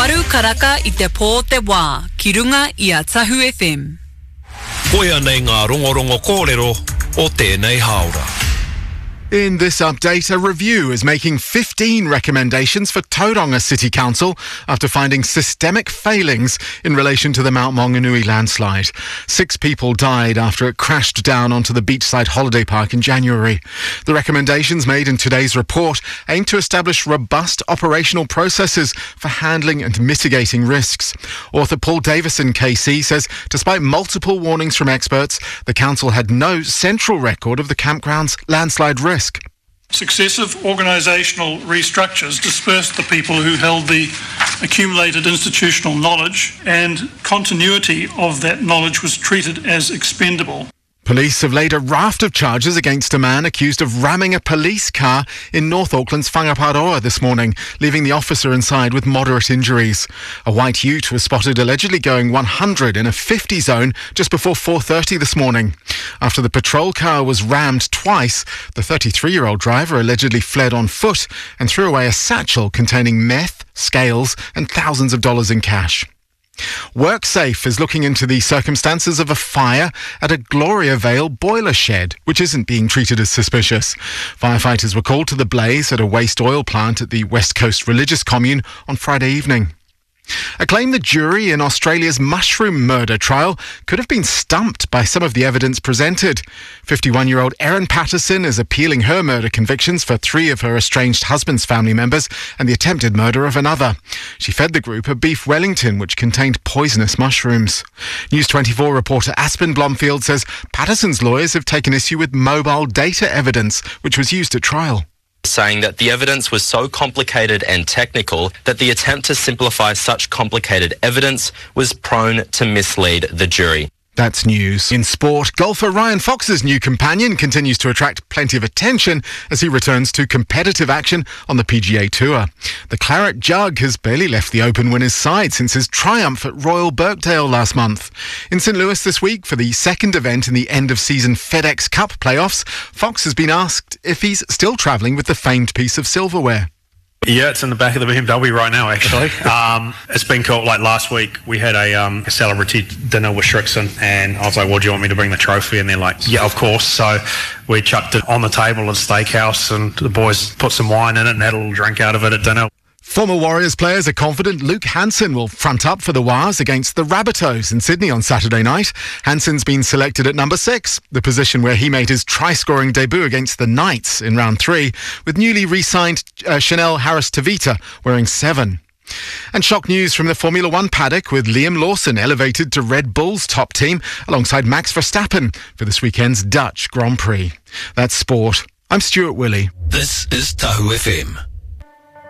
Waru karaka I te pō te wā, ki runga I a Tahu FM. Koia nei ngā rongorongo kōrero o tēnei haora. In this update, a review is making 15 recommendations for Tauranga City Council after finding systemic failings in relation to the Mount Maunganui landslide. 6 people died after it crashed down onto the beachside holiday park in January. The recommendations made in today's report aim to establish robust operational processes for handling and mitigating risks. Author Paul Davison KC says despite multiple warnings from experts, the council had no central record of the campground's landslide risk. Successive organisational restructures dispersed the people who held the accumulated institutional knowledge, and continuity of that knowledge was treated as expendable. Police have laid a raft of charges against a man accused of ramming a police car in North Auckland's Whangaparoa this morning, leaving the officer inside with moderate injuries. A white ute was spotted allegedly going 100 in a 50 zone just before 4:30 this morning. After the patrol car was rammed twice, the 33-year-old driver allegedly fled on foot and threw away a satchel containing meth, scales and thousands of dollars in cash. WorkSafe is looking into the circumstances of a fire at a Gloria Vale boiler shed, which isn't being treated as suspicious. Firefighters were called to the blaze at a waste oil plant at the West Coast Religious Commune on Friday evening. A claim the jury in Australia's mushroom murder trial could have been stumped by some of the evidence presented. 51-year-old Erin Patterson is appealing her murder convictions for 3 of her estranged husband's family members and the attempted murder of another. She fed the group a beef Wellington which contained poisonous mushrooms. News 24 reporter Aspen Blomfield says Patterson's lawyers have taken issue with mobile data evidence which was used at trial, saying that the evidence was so complicated and technical that the attempt to simplify such complicated evidence was prone to mislead the jury. That's news. In sport, golfer Ryan Fox's new companion continues to attract plenty of attention as he returns to competitive action on the PGA Tour. The Claret Jug has barely left the Open winner's side since his triumph at Royal Birkdale last month. In St Louis this week for the second event in the end-of-season FedEx Cup playoffs, Fox has been asked if he's still travelling with the famed piece of silverware. Yeah, it's in the back of the BMW right now, actually. It's been cool. Like last week, we had a celebrity dinner with Shrixon, and I was like, well, do you want me to bring the trophy? And they're like, yeah, of course. So we chucked it on the table at Steakhouse, and the boys put some wine in it and had a little drink out of it at dinner. Former Warriors players are confident Luke Hansen will front up for the Wars against the Rabbitohs in Sydney on Saturday night. Hansen's been selected at number 6, the position where he made his try-scoring debut against the Knights in round 3, with newly re-signed Chanel Harris-Tavita wearing 7. And shock news from the Formula 1 paddock with Liam Lawson elevated to Red Bull's top team alongside Max Verstappen for this weekend's Dutch Grand Prix. That's sport. I'm Stuart Willey. This is Tahu FM.